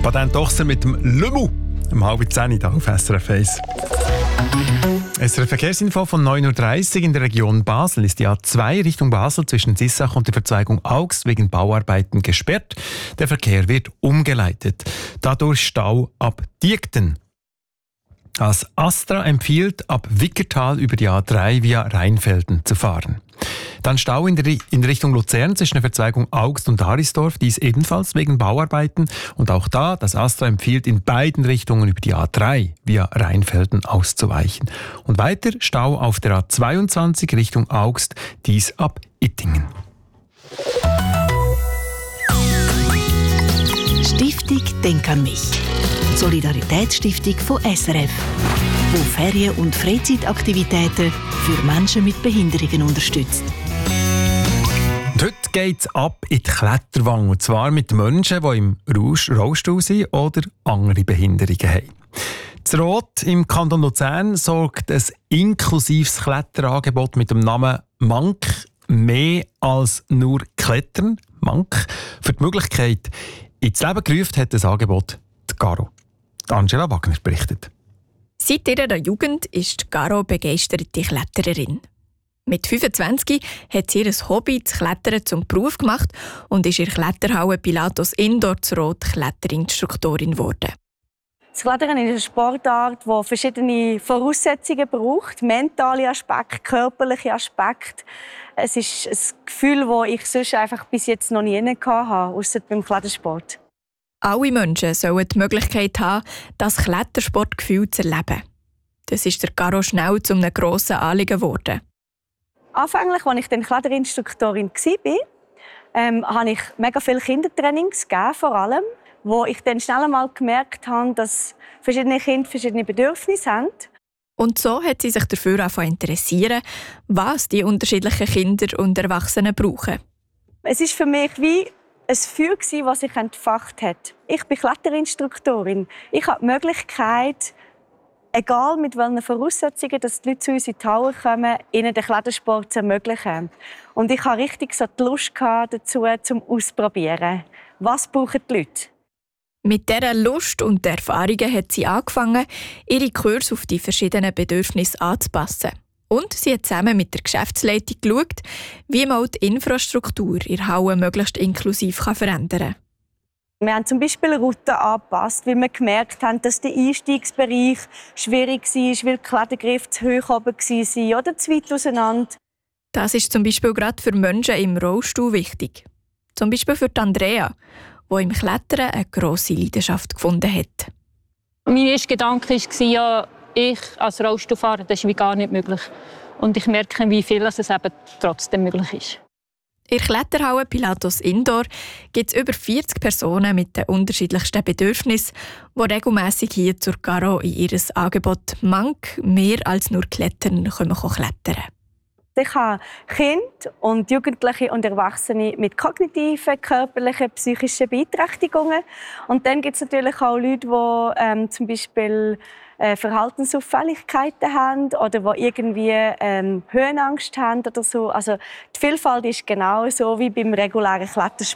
Patent Ochser mit dem Lümmel um 9:30 hier auf SRF 1. SRF Verkehrsinfo von 9:30 Uhr in der Region Basel ist die A2 Richtung Basel zwischen Sissach und der Verzweigung Augst wegen Bauarbeiten gesperrt. Der Verkehr wird umgeleitet. Dadurch Stau ab Diekten. Das Astra empfiehlt, ab Wickertal über die A3 via Rheinfelden zu fahren. Dann Stau in Richtung Luzern zwischen der Verzweigung Augst und Harisdorf, dies ebenfalls wegen Bauarbeiten. Und auch da, das Astra empfiehlt, in beiden Richtungen über die A3 via Rheinfelden auszuweichen. Und weiter Stau auf der A22 Richtung Augst, dies ab Ittingen. Stiftung Denk an mich. Solidaritätsstiftung von SRF, die Ferien- und Freizeitaktivitäten für Menschen mit Behinderungen unterstützt. Und heute geht es ab in die Kletterwange, und zwar mit Menschen, die im Rollstuhl sind oder andere Behinderungen haben. Das Rot im Kanton Luzern sorgt ein inklusives Kletterangebot mit dem Namen «Mank» mehr als nur Klettern. «Mank» für die Möglichkeit ins Leben gerufen hat das Angebot die Caro. Angela Wagner berichtet. Seit ihrer Jugend ist Caro begeisterte Klettererin. Mit 25 hat sie ihr Hobby, das Klettern, zum Beruf gemacht und ist in der Kletterhalle Pilatus Indoor zur Rot Kletterinstruktorin geworden. Das Klettern ist eine Sportart, die verschiedene Voraussetzungen braucht. Mentale Aspekte, körperliche Aspekte. Es ist ein Gefühl, das ich sonst einfach bis jetzt noch nie hatte, ausser beim Klettersport. Alle Menschen sollen die Möglichkeit haben, das Klettersportgefühl zu erleben. Das ist der Caro schnell zu einem grossen Anliegen geworden. Anfänglich, als ich dann Kletterinstruktorin war, habe ich mega viele Kindertrainings gegeben, vor allem, wo ich dann schnell einmal gemerkt habe, dass verschiedene Kinder verschiedene Bedürfnisse haben. Und so hat sie sich dafür interessieren, was die unterschiedlichen Kinder und Erwachsenen brauchen. Es ist für mich wie ein Feuer, das sich entfacht hat. Ich bin Kletterinstruktorin. Ich habe die Möglichkeit, egal mit welchen Voraussetzungen, dass die Leute zu uns in die Halle kommen, ihnen den Klettersport zu ermöglichen. Und ich hatte richtig so die Lust dazu, zum Ausprobieren. Was brauchen die Leute? Mit dieser Lust und Erfahrungen hat sie angefangen, ihre Kurse auf die verschiedenen Bedürfnisse anzupassen. Und sie hat zusammen mit der Geschäftsleitung geschaut, wie man die Infrastruktur in der Halle möglichst inklusiv verändern kann. Wir haben zum Beispiel Routen angepasst, weil wir gemerkt haben, dass der Einstiegsbereich schwierig war, weil die Klettergriffe zu hoch oben waren oder zu weit auseinander. Das ist zum Beispiel gerade für Menschen im Rollstuhl wichtig. Zum Beispiel für Andrea, die im Klettern eine grosse Leidenschaft gefunden hat. Mein erster Gedanke war, ja, ich als Rollstuhlfahrer, das ist wie gar nicht möglich. Und ich merke, wie viel es eben trotzdem möglich ist. In der Kletterhalle Pilatus Indoor gibt es über 40 Personen mit den unterschiedlichsten Bedürfnissen, die regelmässig hier zur Caro in ihr Angebot «Mank» mehr als nur Klettern klettern. Ich habe Kinder und Jugendliche und Erwachsene mit kognitiven, körperlichen, psychischen Beeinträchtigungen. Und dann gibt es natürlich auch Leute, die zum Beispiel Verhaltensauffälligkeiten haben oder die irgendwie Höhenangst haben oder so. Also die Vielfalt ist genau so wie beim regulären Klettersport.